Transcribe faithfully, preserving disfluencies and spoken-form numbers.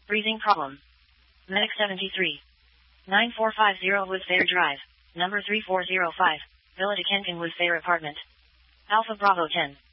Breathing problem. Medic seventy-three. nine four five zero Woodfair Drive. Number three four zero five. Villa de Kenken Woodfair Apartment. Alpha Bravo ten.